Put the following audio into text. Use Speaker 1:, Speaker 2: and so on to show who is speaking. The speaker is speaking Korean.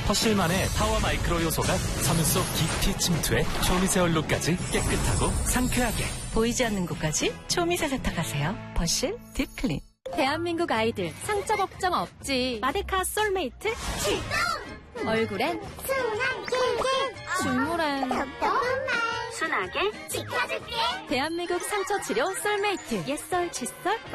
Speaker 1: 퍼실만의 파워 마이크로 요소가 섬유 속 깊이 침투해 초미세얼로까지 깨끗하고 상쾌하게.
Speaker 2: 보이지 않는 곳까지 초미세세탁하세요. 퍼실 딥클린.
Speaker 3: 대한민국 아이들 상처 걱정 없지. 마데카 솔메이트 출동! 얼굴엔
Speaker 4: 순한 길
Speaker 3: 중물엔
Speaker 4: 똑똑한 말
Speaker 3: 순하게
Speaker 4: 지켜줄게.
Speaker 3: 대한민국 상처 치료 솔메이트. 옛설 칫솔